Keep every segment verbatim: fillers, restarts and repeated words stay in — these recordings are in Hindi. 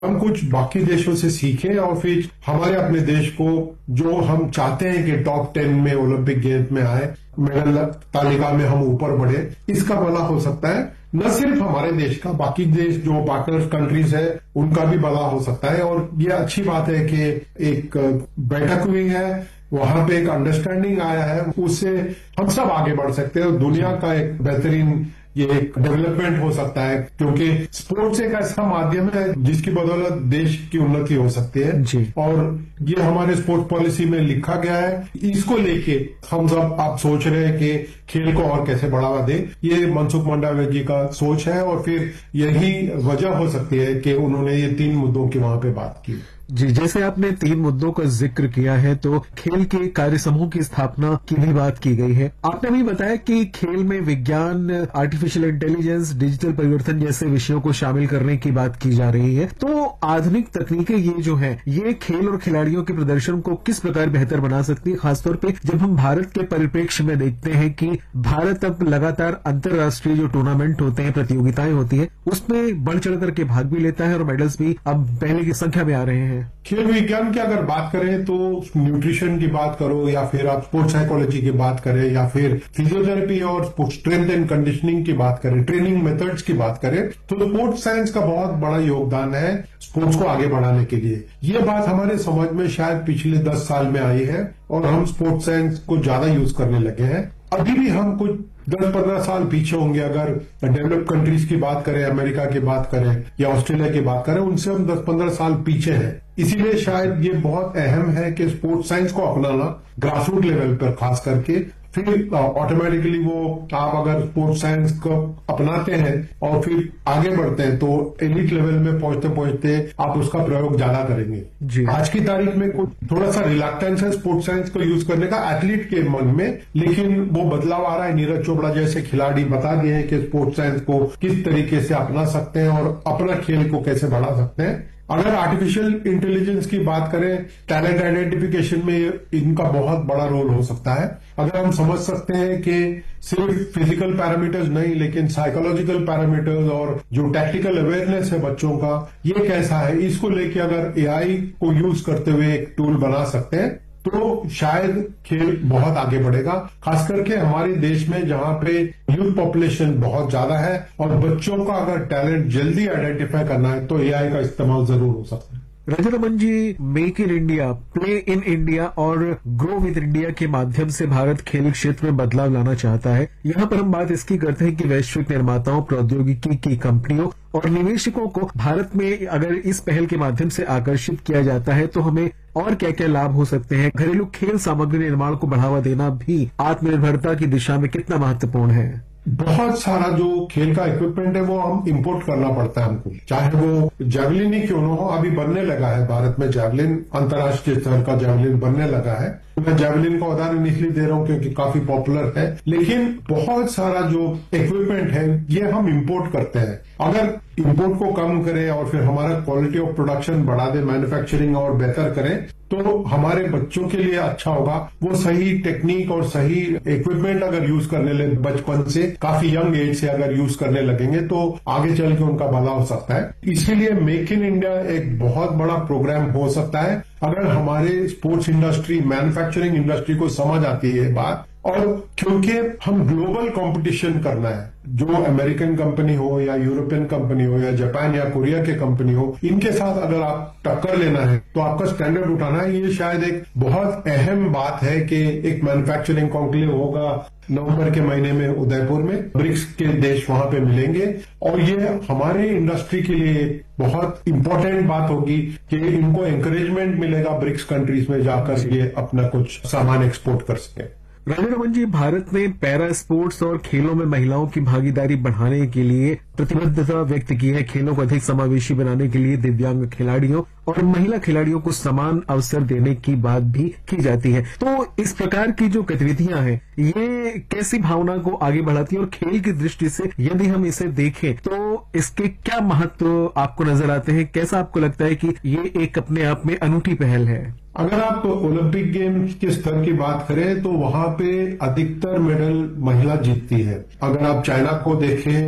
हम कुछ बाकी देशों से सीखें और फिर हमारे अपने देश को जो हम चाहते हैं कि टॉप टेन में ओलंपिक गेम्स में आए, मेडल तालिका में हम ऊपर बढ़े, इसका भला हो सकता है। न सिर्फ हमारे देश का, बाकी देश जो पार्टनर कंट्रीज है उनका भी भला हो सकता है। और ये अच्छी बात है कि एक बैठक हुई है, वहां पे एक अंडरस्टैंडिंग आया है, उससे हम सब आगे बढ़ सकते हैं और दुनिया का एक बेहतरीन ये एक डेवलपमेंट हो सकता है, क्योंकि स्पोर्ट्स एक ऐसा माध्यम है जिसकी बदौलत देश की उन्नति हो सकती है जी। और ये हमारे स्पोर्ट्स पॉलिसी में लिखा गया है। इसको लेके हम सब आप सोच रहे हैं कि खेल को और कैसे बढ़ावा दें, ये मनसुख मंडाविया जी का सोच है और फिर यही वजह हो सकती है कि उन्होंने ये तीन मुद्दों की वहां पे बात की जी। जैसे आपने तीन मुद्दों का जिक्र किया है, तो खेल के कार्य समूह की स्थापना की भी बात की गई है। आपने भी बताया कि खेल में विज्ञान, आर्टिफिशियल इंटेलिजेंस, डिजिटल परिवर्तन जैसे विषयों को शामिल करने की बात की जा रही है। तो आधुनिक तकनीकें ये जो है, ये खेल और खिलाड़ियों के प्रदर्शन को किस प्रकार बेहतर बना सकती है, खासतौर पे जब हम भारत के परिप्रेक्ष्य में देखते हैं कि भारत अब लगातार अंतर्राष्ट्रीय जो टूर्नामेंट होते हैं, प्रतियोगिताएं होती है, उसमें बढ़ चढ़ करके भाग भी लेता है और मेडल्स भी अब पहले की संख्या में आ रहे हैं। खेल विज्ञान की अगर बात करें तो न्यूट्रिशन की बात करो या फिर आप स्पोर्ट्स साइकोलॉजी की बात करें या फिर फिजियोथेरेपी और स्ट्रेंथ एंड कंडीशनिंग की बात करें, ट्रेनिंग मेथड्स की बात करें, तो स्पोर्ट्स साइंस का बहुत बड़ा योगदान है स्पोर्ट्स को आगे बढ़ाने के लिए। ये बात हमारे समझ में शायद पिछले दस साल में आई है और हम स्पोर्ट्स साइंस को ज्यादा यूज करने लगे हैं। अभी भी हम कुछ दस पंद्रह साल पीछे होंगे अगर डेवलप कंट्रीज की बात करें, अमेरिका की बात करें या ऑस्ट्रेलिया की बात करें, उनसे हम दस पंद्रह साल पीछे हैं। इसीलिए शायद ये बहुत अहम है कि स्पोर्ट्स साइंस को अपनाना ग्रासरूट लेवल पर खास करके, फिर ऑटोमेटिकली वो आप अगर स्पोर्ट्स साइंस को अपनाते हैं और फिर आगे बढ़ते हैं तो एलिट लेवल में पहुंचते पहुंचते आप उसका प्रयोग ज्यादा करेंगे जी। आज की तारीख में कुछ थोड़ा सा रिलक्टेंस है स्पोर्ट्स साइंस को यूज करने का एथलीट के मन में, लेकिन वो बदलाव आ रहा है। नीरज चोपड़ा जैसे खिलाड़ी बता दिए हैं कि स्पोर्ट्स साइंस को किस तरीके से अपना सकते हैं और अपना खेल को कैसे बढ़ा सकते हैं। अगर आर्टिफिशियल इंटेलिजेंस की बात करें, टैलेंट आइडेंटिफिकेशन में इनका बहुत बड़ा रोल हो सकता है। अगर हम समझ सकते हैं कि सिर्फ फिजिकल पैरामीटर्स नहीं, लेकिन साइकोलॉजिकल पैरामीटर्स और जो टेक्निकल अवेयरनेस है बच्चों का, ये कैसा है, इसको लेके अगर एआई को यूज करते हुए एक टूल बना सकते हैं तो शायद खेल बहुत आगे बढ़ेगा। खास करके हमारे देश में जहां पे यूथ पॉपुलेशन बहुत ज्यादा है और बच्चों का अगर टैलेंट जल्दी आइडेंटिफाई करना है तो एआई का इस्तेमाल जरूर हो सकता है। राजारमन जी, make in India, play in India और ग्रो विद इंडिया के माध्यम से भारत खेल क्षेत्र में बदलाव लाना चाहता है। यहाँ पर हम बात इसकी करते हैं कि वैश्विक निर्माताओं, प्रौद्योगिकी की कंपनियों और निवेशकों को भारत में अगर इस पहल के माध्यम से आकर्षित किया जाता है तो हमें और क्या क्या लाभ हो सकते हैं। घरेलू खेल सामग्री निर्माण को बढ़ावा देना भी आत्मनिर्भरता की दिशा में कितना महत्वपूर्ण है? बहुत सारा जो खेल का इक्विपमेंट है वो हम इंपोर्ट करना पड़ता है हमको, चाहे वो जैवलिन ही क्यों न हो। अभी बनने लगा है भारत में जैवलिन, अंतर्राष्ट्रीय स्तर का जैवलिन बनने लगा है। मैं जैवलिन का उदाहरण इसलिए दे रहा हूं क्योंकि काफी पॉपुलर है, लेकिन बहुत सारा जो इक्विपमेंट है ये हम इंपोर्ट करते हैं। अगर इंपोर्ट को कम करें और फिर हमारा क्वालिटी ऑफ प्रोडक्शन बढ़ा दे, मैन्युफैक्चरिंग और बेहतर करें, तो हमारे बच्चों के लिए अच्छा होगा। वो सही टेक्निक और सही इक्विपमेंट अगर यूज करने लगे बचपन से, काफी यंग एज से अगर यूज करने लगेंगे तो आगे चल के उनका भला हो सकता है। इसीलिए मेक इन इंडिया एक बहुत बड़ा प्रोग्राम हो सकता है अगर हमारे स्पोर्ट्स इंडस्ट्री, मैन्युफैक्चरिंग इंडस्ट्री को समझ आती है ये बात। और क्योंकि हम ग्लोबल कंपटीशन करना है, जो अमेरिकन कंपनी हो या यूरोपियन कंपनी हो या जापान या कोरिया के कंपनी हो, इनके साथ अगर आप टक्कर लेना है तो आपका स्टैंडर्ड उठाना है। ये शायद एक बहुत अहम बात है कि एक मैन्युफैक्चरिंग कॉन्क्लेव होगा नवंबर के महीने में उदयपुर में, ब्रिक्स के देश वहां पे मिलेंगे और ये हमारे इंडस्ट्री के लिए बहुत इंपॉर्टेंट बात होगी कि इनको एनकरेजमेंट मिलेगा ब्रिक्स कंट्रीज में जाकर ये अपना कुछ सामान एक्सपोर्ट कर सके। राजारमन जी, भारत ने पैरा स्पोर्ट्स और खेलों में महिलाओं की भागीदारी बढ़ाने के लिए प्रतिबद्धता व्यक्त की है। खेलों को अधिक समावेशी बनाने के लिए दिव्यांग खिलाड़ियों और महिला खिलाड़ियों को समान अवसर देने की बात भी की जाती है। तो इस प्रकार की जो गतिविधियां हैं ये कैसी भावना को आगे बढ़ाती है और खेल की दृष्टि से यदि हम इसे देखें तो इसके क्या महत्व आपको नजर आते हैं? कैसा आपको लगता है कि ये एक अपने आप में अनूठी पहल है? अगर आप ओलंपिक गेम्स के स्तर की बात करें तो वहां पे अधिकतर मेडल महिला जीतती है। अगर आप चाइना को देखें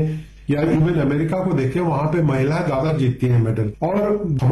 या इवन अमेरिका को देखें, वहां पे महिलाएं ज्यादा जीतती हैं मेडल। और